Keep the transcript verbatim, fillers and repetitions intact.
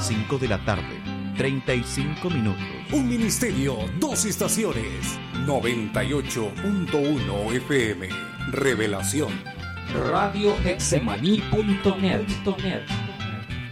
cinco de la tarde, treinta y cinco minutos. Un ministerio, dos estaciones. noventa y ocho punto uno F M. Revelación. Radio Hexemaní punto net.